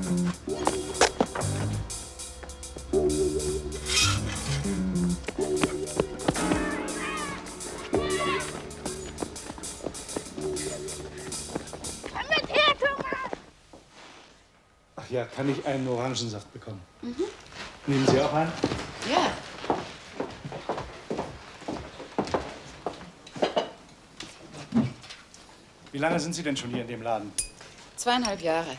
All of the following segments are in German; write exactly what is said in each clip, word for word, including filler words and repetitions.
Ja, kann ich einen Orangensaft bekommen? Mhm. Nehmen Sie auch einen? Ja. Wie lange sind Sie denn schon hier in dem Laden? Zweieinhalb Jahre.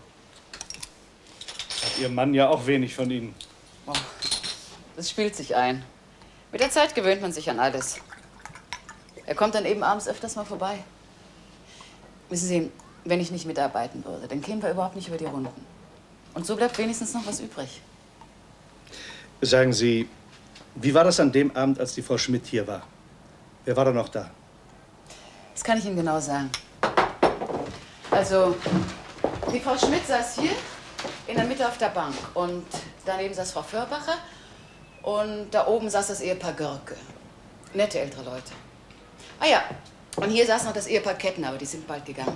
Hat Ihr Mann ja auch wenig von Ihnen. Oh, das spielt sich ein. Mit der Zeit gewöhnt man sich an alles. Er kommt dann eben abends öfters mal vorbei. Wissen Sie, wenn ich nicht mitarbeiten würde, dann kämen wir überhaupt nicht über die Runden. Und so bleibt wenigstens noch was übrig. Sagen Sie, wie war das an dem Abend, als die Frau Schmidt hier war? Wer war da noch da? Das kann ich Ihnen genau sagen. Also, die Frau Schmidt saß hier in der Mitte auf der Bank. Und daneben saß Frau Förbacher. Und da oben saß das Ehepaar Görke. Nette ältere Leute. Ah ja, und hier saß noch das Ehepaar Ketten, aber die sind bald gegangen.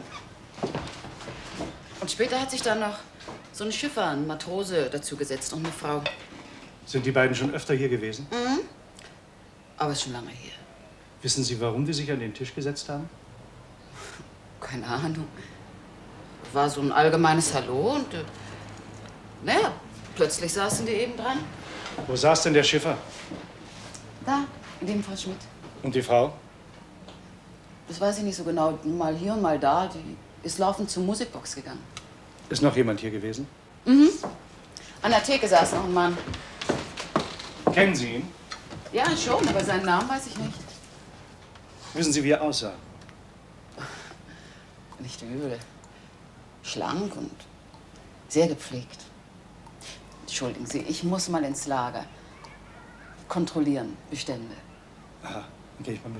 Und später hat sich dann noch so ein Schiffer, ein Matrose dazugesetzt und eine Frau. Sind die beiden schon öfter hier gewesen? Mhm. Aber ist schon lange her. Wissen Sie, warum die sich an den Tisch gesetzt haben? Keine Ahnung. War so ein allgemeines Hallo und äh, naja, plötzlich saßen die eben dran. Wo saß denn der Schiffer? Da, in dem Frau Schmidt. Und die Frau? Das weiß ich nicht so genau. Mal hier und mal da. Die ist laufend zur Musikbox gegangen. Ist noch jemand hier gewesen? Mhm. An der Theke saß noch ein Mann. Kennen Sie ihn? Ja, schon, aber seinen Namen weiß ich nicht. Wissen Sie, wie er aussah? Nicht übel. Schlank und sehr gepflegt. Entschuldigen Sie, ich muss mal ins Lager. Kontrollieren, Bestände. Aha, dann gehe ich mal mit.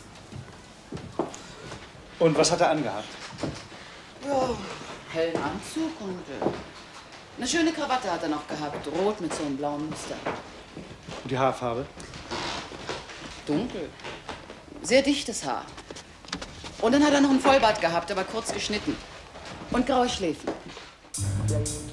Und was hat er angehabt? Ja, hellen Anzug und äh, eine schöne Krawatte hat er noch gehabt. Rot mit so einem blauen Muster. Und die Haarfarbe? Dunkel. Sehr dichtes Haar. Und dann hat er noch einen Vollbart gehabt, aber kurz geschnitten. Und graue Schläfen.